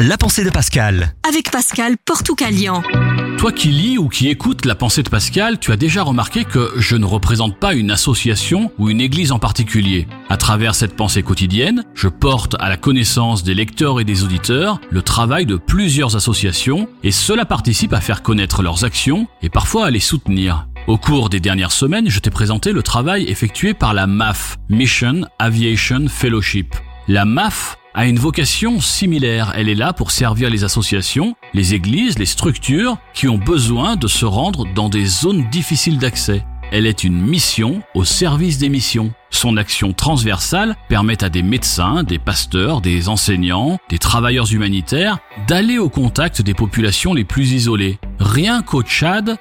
La pensée de Pascal. Avec Pascal Portoucalian. Toi qui lis ou qui écoutes La pensée de Pascal, tu as déjà remarqué que je ne représente pas une association ou une église en particulier. À travers cette pensée quotidienne, je porte à la connaissance des lecteurs et des auditeurs le travail de plusieurs associations et cela participe à faire connaître leurs actions et parfois à les soutenir. Au cours des dernières semaines, je t'ai présenté le travail effectué par la MAF, Mission Aviation Fellowship. La MAF a une vocation similaire. Elle est là pour servir les associations, les églises, les structures qui ont besoin de se rendre dans des zones difficiles d'accès. Elle est une mission au service des missions. Son action transversale permet à des médecins, des pasteurs, des enseignants, des travailleurs humanitaires d'aller au contact des populations les plus isolées. Rien qu'au Tchad,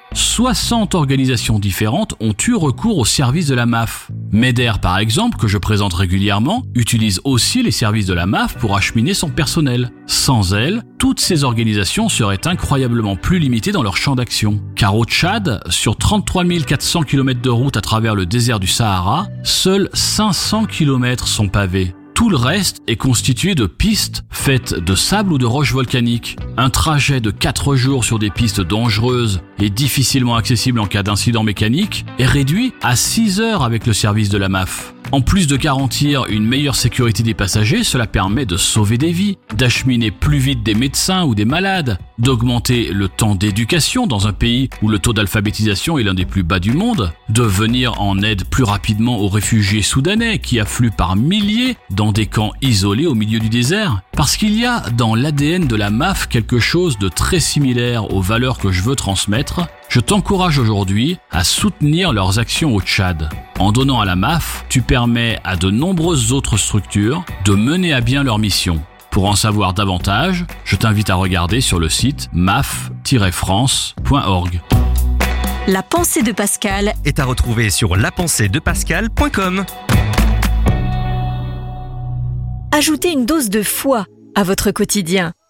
60 organisations différentes ont eu recours au service de la MAF. MEDER, par exemple, que je présente régulièrement, utilise aussi les services de la MAF pour acheminer son personnel. Sans elle, toutes ces organisations seraient incroyablement plus limitées dans leur champ d'action. Car au Tchad, sur 33 400 km de route à travers le désert du Sahara, seuls 500 km sont pavés. Tout le reste est constitué de pistes faites de sable ou de roches volcaniques. Un trajet de 4 jours sur des pistes dangereuses et difficilement accessibles en cas d'incident mécanique est réduit à 6 heures avec le service de la MAF. En plus de garantir une meilleure sécurité des passagers, cela permet de sauver des vies, d'acheminer plus vite des médecins ou des malades, d'augmenter le temps d'éducation dans un pays où le taux d'alphabétisation est l'un des plus bas du monde, de venir en aide plus rapidement aux réfugiés soudanais qui affluent par milliers dans des camps isolés au milieu du désert. Parce qu'il y a dans l'ADN de la MAF quelque chose de très similaire aux valeurs que je veux transmettre, je t'encourage aujourd'hui à soutenir leurs actions au Tchad. En donnant à la MAF, tu permets à de nombreuses autres structures de mener à bien leur mission. Pour en savoir davantage, je t'invite à regarder sur le site maf-france.org. La pensée de Pascal Est à retrouver sur lapenseedepascal.com. Ajoutez une dose de foi à votre quotidien.